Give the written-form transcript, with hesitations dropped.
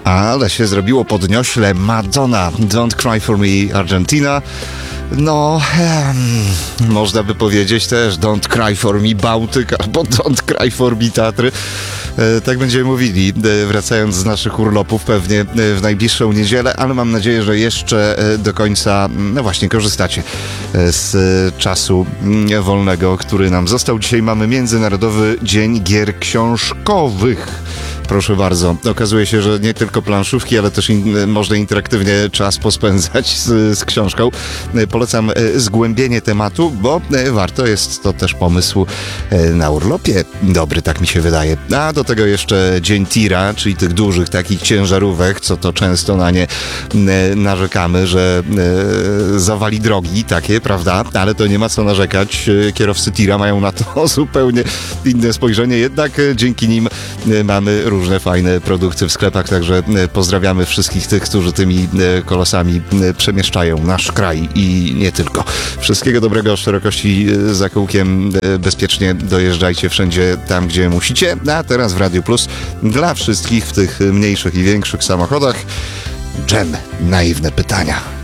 Ale się zrobiło podniośle. Madonna, Don't Cry For Me, Argentina. No, można by powiedzieć też Don't Cry For Me Bałtyk albo Don't Cry For Me Tatry. Tak będziemy mówili, wracając z naszych urlopów pewnie w najbliższą niedzielę, ale mam nadzieję, że jeszcze do końca, no właśnie, korzystacie z czasu wolnego, który nam został. Dzisiaj mamy Międzynarodowy Dzień Gier Książkowych. Proszę bardzo. Okazuje się, że nie tylko planszówki, ale też można interaktywnie czas pospędzać z książką. Polecam zgłębienie tematu, bo warto, jest to też pomysł na urlopie. Dobry, tak mi się wydaje. A do tego jeszcze Dzień Tira, czyli tych dużych takich ciężarówek, co to często na nie narzekamy, że zawali drogi takie, prawda? Ale to nie ma co narzekać. Kierowcy Tira mają na to zupełnie inne spojrzenie, jednak dzięki nim mamy różne fajne produkty w sklepach, także pozdrawiamy wszystkich tych, którzy tymi kolosami przemieszczają nasz kraj i nie tylko. Wszystkiego dobrego, szerokości za kółkiem, bezpiecznie dojeżdżajcie wszędzie tam, gdzie musicie. A teraz w Radio Plus dla wszystkich w tych mniejszych i większych samochodach Dżem, naiwne pytania.